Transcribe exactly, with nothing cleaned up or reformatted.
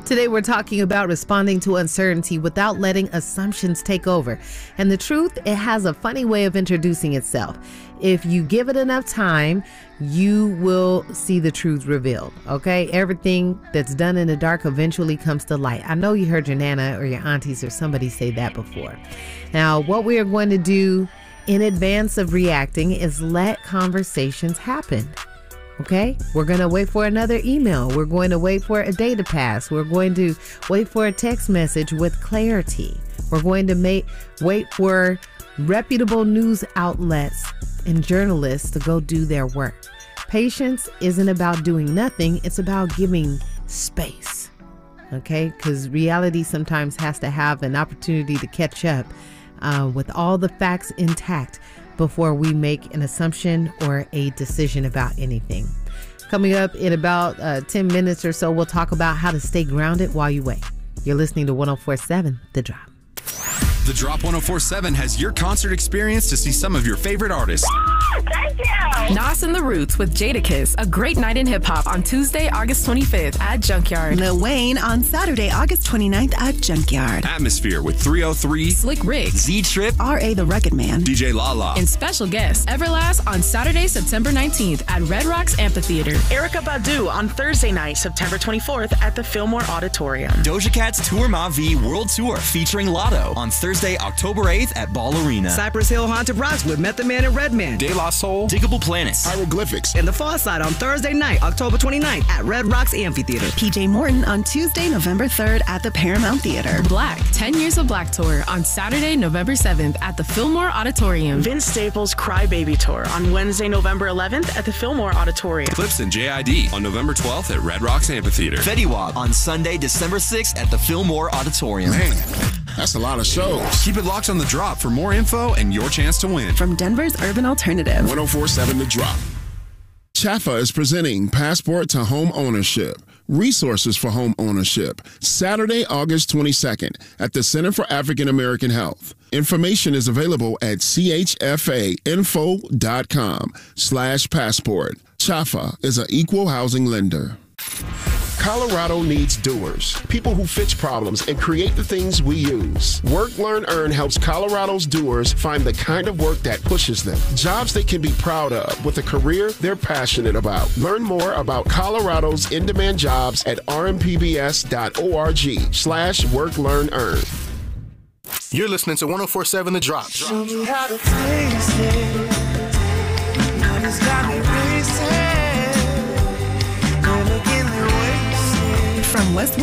Today we're talking about responding to uncertainty without letting assumptions take over. And the truth, it has a funny way of introducing itself. If you give it enough time, you will see the truth revealed. Okay? Everything that's done in the dark eventually comes to light. I know you heard your nana or your aunties or somebody say that before. Now, what we are going to do in advance of reacting is let conversations happen. Okay, we're going to wait for another email. We're going to wait for a day to pass. We're going to wait for a text message with clarity. We're going to make, wait for reputable news outlets and journalists to go do their work. Patience isn't about doing nothing. It's about giving space. Okay, because reality sometimes has to have an opportunity to catch up uh, with all the facts intact before we make an assumption or a decision about anything. Coming up in about uh, ten minutes or so, we'll talk about how to stay grounded while you wait. You're listening to one oh four point seven The Drop. The Drop one oh four point seven has your concert experience to see some of your favorite artists. Thank you. Nas and the Roots with Jadakiss, a great night in hip-hop on Tuesday, August twenty-fifth at Junkyard. Lil Wayne on Saturday, August twenty-ninth at Junkyard. Atmosphere with three oh three, Slick Rick, Z-Trip, R A the Rugged Man, D J Lala, and special guest Everlast on Saturday, September nineteenth at Red Rocks Amphitheater. Erykah Badu on Thursday night, September twenty-fourth at the Fillmore Auditorium. Doja Cat's Tour Ma V World Tour featuring Lotto on Thursday, October eighth at Ball Arena. Cypress Hill Haunted Rocks with Method Man and Redman. De La Soul, Diggable Planets, Hieroglyphics, and The Far Side on Thursday night, October twenty-ninth at Red Rocks Amphitheater. P J Morton on Tuesday, November third at the Paramount Theater. Black, ten Years of Black Tour on Saturday, November seventh at the Fillmore Auditorium. Vince Staples' Crybaby Tour on Wednesday, November eleventh at the Fillmore Auditorium. Clips and J I D on November twelfth at Red Rocks Amphitheater. Fetty Wap on Sunday, December sixth at the Fillmore Auditorium. Man, that's a lot of shows. Keep it locked on The Drop for more info and your chance to win. From Denver's Urban Alternative. one oh four point seven The Drop. Chaffa is presenting Passport to Home Ownership. Resources for home ownership. Saturday, August twenty-second at the Center for African American Health. Information is available at chfainfo.com slash passport. Chaffa is an equal housing lender. Colorado needs doers, people who fix problems and create the things we use. Work, Learn, Earn helps Colorado's doers find the kind of work that pushes them. Jobs they can be proud of with a career they're passionate about. Learn more about Colorado's in-demand jobs at rmpbs.org slash work, learn, earn. You're listening to one oh four point seven The Drop. Show me how to taste it. Money's got me racing. From Westwood